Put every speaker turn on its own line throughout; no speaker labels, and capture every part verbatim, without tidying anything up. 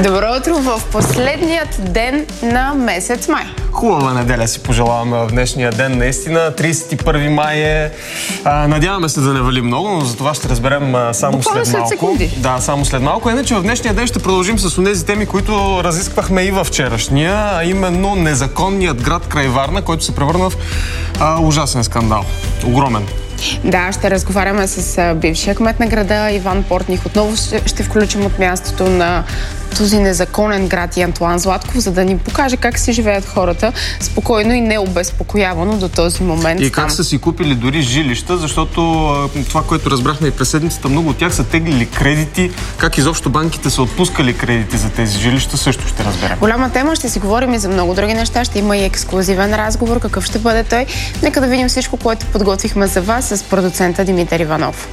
Добро утро в последният ден на месец май.
Хубава неделя си пожелаваме в днешния ден. Наистина, тридесет и първи май е. А, надяваме се да не вали много, но за това ще разберем а, само
Буквално
след малко.
след секунди.
Да, само след малко. Иначе в днешния ден ще продължим с тези теми, които разисквахме и във вчерашния, а именно незаконният град край Варна, който се превърна в а, ужасен скандал. Огромен.
Да, ще разговаряме с бившия кмет на града Иван Портних. Отново ще включим от мястото на този незаконен град и Антоан Златков, за да ни покаже как си живеят хората спокойно и необезпокоявано до този момент.
И как
там.
са си купили дори жилища, защото това, което разбрахме и през седмицата, много от тях са теглили кредити. Как изобщо банките са отпускали кредити за тези жилища, също ще разберем.
Голяма тема, ще си говорим и за много други неща. Ще има и ексклузивен разговор. Какъв ще бъде той? Нека да видим всичко, което подготвихме за вас с продуцента Димитър Иванов.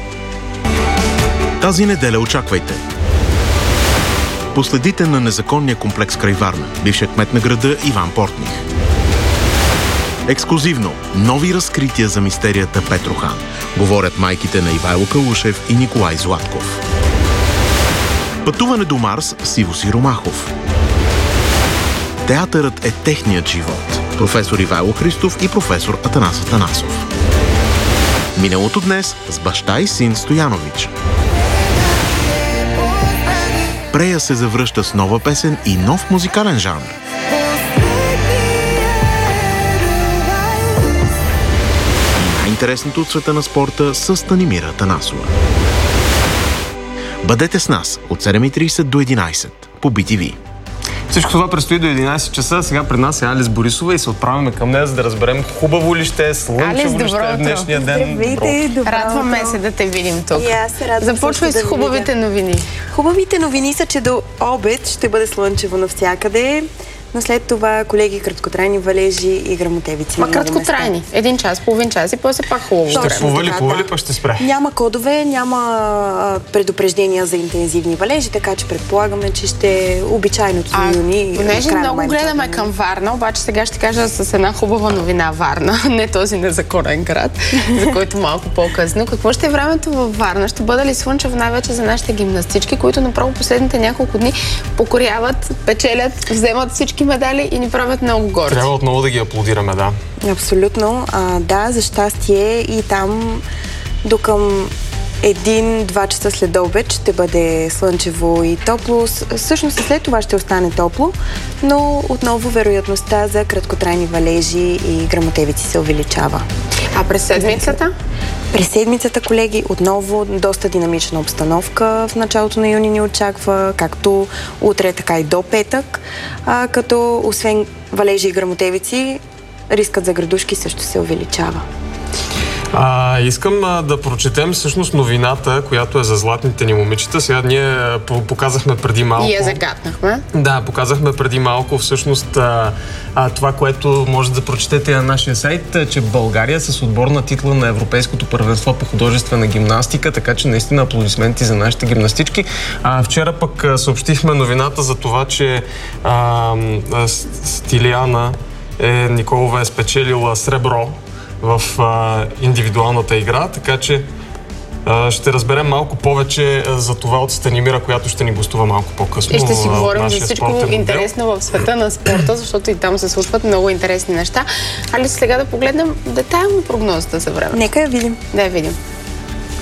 Тази неделя очаквайте. Последите на незаконния комплекс край Варна, бившият кмет на града Иван Портних. Ексклузивно, нови разкрития за мистерията Петрохан. Говорят майките на Ивайло Калушев и Николай Златков. Пътуване до Марс с Иво Сиромахов. Театърът е техният живот. Професор Ивайло Христов и професор Атанас Атанасов. Миналото днес с баща и син Стоянович. Прея се завръща с нова песен и нов музикален жанр. И най-интересното от света на спорта с Станимира Атанасова. Бъдете с нас от седем и тридесет до единадесет по Би Ти Ви.
Всичко това предстои до единадесет часа. Сега пред нас е Алис Борисова и се отправяме към нея, за да разберем хубаво ли ще е, слънчево ли ще е днешния ден.
Здравейте, добро.
Радваме се да те видим тук.
И аз се радвам.
Започвай с хубавите новини.
Хубавите новини са, че до обед ще бъде слънчево навсякъде. Но след това, колеги, краткотрайни валежи и грамотевици.
Ма краткотрайни. Един час, половин час и после пак хубаво.
Ще повали, повали, пък ще спре.
Няма кодове, няма а, предупреждения за интензивни валежи, така че предполагаме, че ще е обичайното за юни.
Понеже много гледаме към Варна, обаче сега ще кажа с една хубава новина Варна, не този незаконен град, за който малко по-късно. Какво ще е времето във Варна? Ще бъде ли слънчево най-вече за нашите гимнастички, които направо последните няколко дни покоряват, печелят, вземат всички медали и ни правят много горди.
Трябва отново да ги аплодираме, да.
Абсолютно. А, да, за щастие и там до към един-два часа след обед ще бъде слънчево и топло. Всъщност след това ще остане топло, но отново вероятността за краткотрайни валежи и грамотевици се увеличава.
А през седмицата?
През седмицата, колеги, отново доста динамична обстановка в началото на юни ни очаква, както утре, така и до петък, а, като освен валежи и грамотевици, рискът за градушки също се увеличава.
А, искам а, да прочетем всъщност новината, която е за златните ни момичета. Сега ние а, показахме преди малко...
И я загатнахме.
Да, показахме преди малко всъщност а, а, това, което може да прочетете на нашия сайт, е, че България с отборна титла на Европейското първенство по художествена гимнастика, така че наистина аплодисменти за нашите гимнастички. А, вчера пък а, съобщихме новината за това, че а, а, Стилияна е, Николова е спечелила сребро в а, индивидуалната игра, така че а, ще разберем малко повече а, за това от Станимира, която ще ни гостува малко по-късно.
И ще си говорим за всичко интересно в света на спорта, защото и там се случват много интересни неща. Али сега да погледнем детайлно прогнозата за време.
Нека я видим.
Да я видим.